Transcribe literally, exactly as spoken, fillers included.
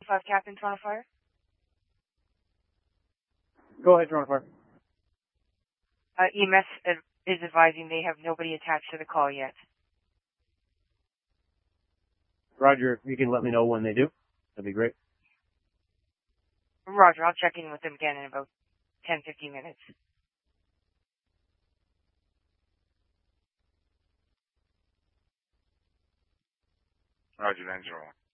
five Captain, Toronto Fire. Go ahead, Toronto Fire. Uh, E M S is advising they have nobody attached to the call yet. Roger, if you can let me know when they do, that'd be great. Roger, I'll check in with them again in about ten, fifteen minutes. Roger, nine zero one.